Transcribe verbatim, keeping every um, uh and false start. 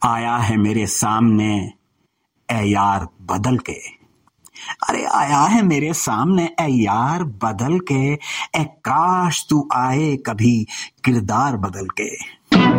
आया है मेरे सामने ए यार बदल के। अरे आया है मेरे सामने ए यार बदल के, ए काश तू आए कभी किरदार बदल के।